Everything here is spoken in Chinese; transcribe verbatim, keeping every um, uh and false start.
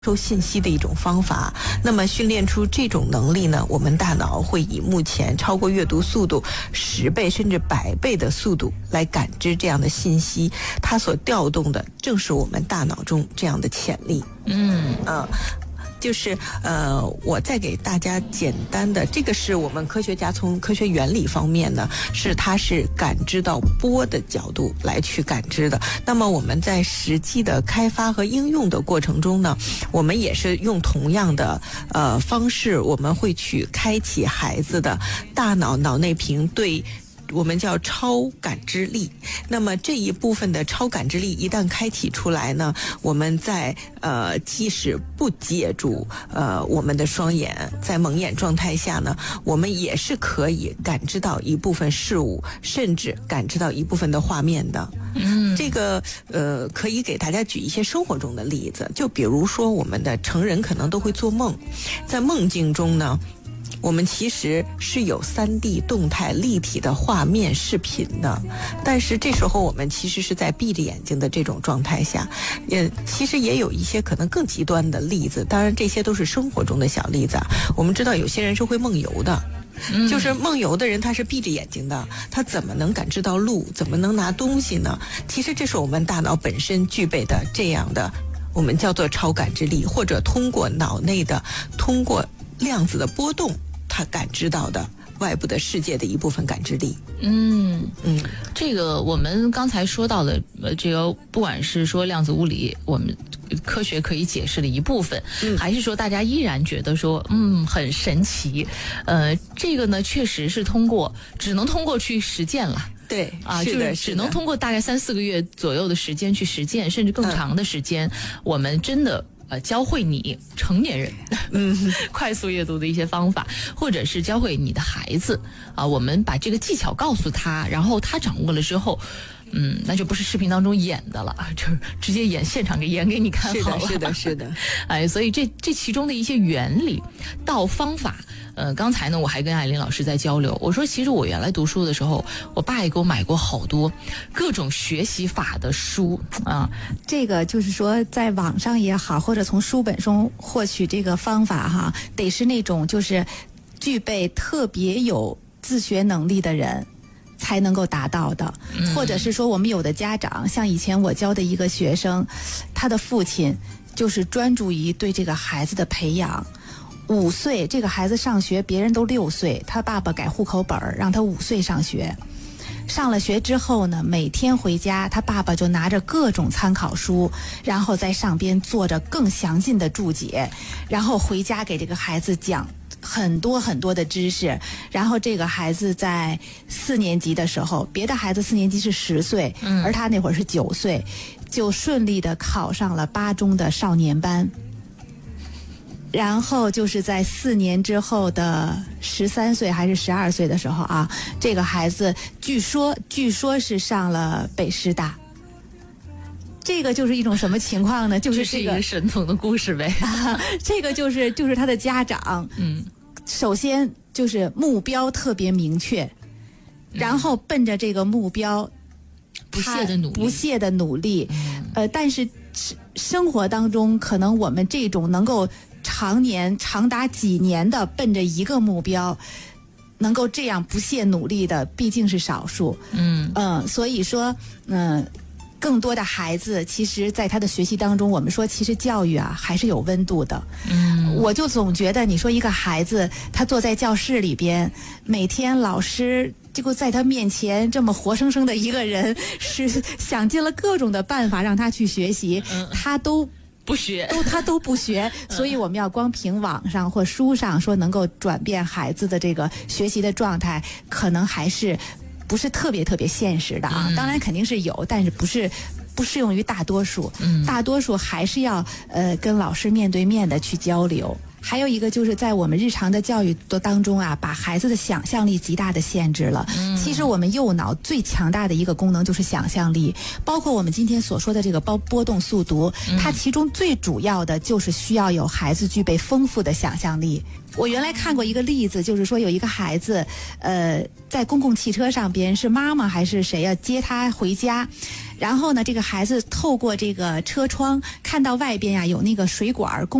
收信息的一种方法。那么训练出这种能力呢，我们大脑会以目前超过阅读速度十倍甚至百倍的速度来感知这样的信息，它所调动的正是我们大脑中这样的潜力。 嗯呃就是呃，我再给大家简单的，这个是我们科学家从科学原理方面呢，是它是感知到波的角度来去感知的。那么我们在实际的开发和应用的过程中呢，我们也是用同样的呃方式，我们会去开启孩子的大脑脑内屏对。我们叫超感知力，那么这一部分的超感知力一旦开启出来呢，我们在呃即使不借助呃我们的双眼，在蒙眼状态下呢，我们也是可以感知到一部分事物，甚至感知到一部分的画面的。 嗯， 这个呃可以给大家举一些生活中的例子，就比如说我们的成人可能都会做梦，在梦境中呢，我们其实是有 三 D 动态立体的画面视频的，但是这时候我们其实是在闭着眼睛的这种状态下，也其实也有一些可能更极端的例子，当然这些都是生活中的小例子啊。我们知道有些人是会梦游的，嗯、就是梦游的人他是闭着眼睛的，他怎么能感知到路，怎么能拿东西呢？其实这是我们大脑本身具备的这样的，我们叫做超感知力，或者通过脑内的通过量子的波动，他感知到的外部的世界的一部分感知力。 嗯嗯， 这个我们刚才说到的，呃，这个不管是说量子物理，我们科学可以解释的一部分，嗯、还是说大家依然觉得说，嗯，很神奇。呃，这个呢，确实是通过，只能通过去实践了。 对啊， 是就是只能通过大概三四个月左右的时间去实践，甚至更长的时间，嗯、我们真的。呃，教会你成年人，嗯，快速阅读的一些方法，或者是教会你的孩子啊，我们把这个技巧告诉他，然后他掌握了之后，嗯，那就不是视频当中演的了，就是直接演现场给演给你看好了。 是的，是的，是的。 哎，所以这这其中的一些原理到方法。呃，刚才呢，我还跟艾琳老师在交流，我说其实我原来读书的时候，我爸也给我买过好多各种学习法的书啊。 这个就是说，在网上也好，或者从书本中获取这个方法哈，得是那种就是具备特别有自学能力的人才能够达到的，嗯、或者是说我们有的家长，像以前我教的一个学生，他的父亲就是专注于对这个孩子的培养。五岁这个孩子上学，别人都六岁，他爸爸改户口本让他五岁上学。上了学之后呢，每天回家，他爸爸就拿着各种参考书，然后在上边做着更详尽的注解，然后回家给这个孩子讲很多很多的知识。然后这个孩子在四年级的时候，别的孩子四年级是十岁，嗯，而他那会儿是九岁，就顺利的考上了八中的少年班。然后就是在四年之后的十三岁还是十二岁的时候啊，这个孩子据说据说是上了北师大。这个就是一种什么情况呢？就是这个这是一个神童的故事呗。 啊、这个就是就是他的家长，嗯，首先就是目标特别明确，然后奔着这个目标不懈的努力， 不懈的努力，嗯、呃，但是生活当中可能我们这种能够。常年长达几年的奔着一个目标，能够这样不懈努力的毕竟是少数。嗯嗯、呃，所以说，嗯、呃，更多的孩子其实在他的学习当中，我们说其实教育啊还是有温度的。嗯，我就总觉得你说一个孩子他坐在教室里边，每天老师结果在他面前这么活生生的一个人，是想尽了各种的办法让他去学习，嗯、他都。 不学都他都不学，所以我们要光凭网上或书上说能够转变孩子的这个学习的状态，可能还是不是特别特别现实的啊。嗯、当然肯定是有，但是不是不适用于大多数。嗯、大多数还是要呃跟老师面对面的去交流。还有一个就是在我们日常的教育的当中啊，把孩子的想象力极大的限制了。嗯、其实我们右脑最强大的一个功能就是想象力，包括我们今天所说的这个波波动速读，嗯、它其中最主要的就是需要有孩子具备丰富的想象力。我原来看过一个例子，就是说有一个孩子，呃，在公共汽车上边是妈妈还是谁呀、啊、接他回家。 然后呢，这个孩子透过这个车窗看到外边呀、有那个水管